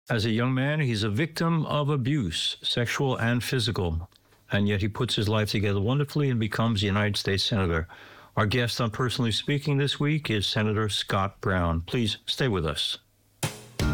As a young man, he's a victim of abuse, sexual and physical, and yet he puts his life together wonderfully and becomes a United States Senator. Our guest on Personally Speaking this week is Senator Scott Brown. Please stay with us.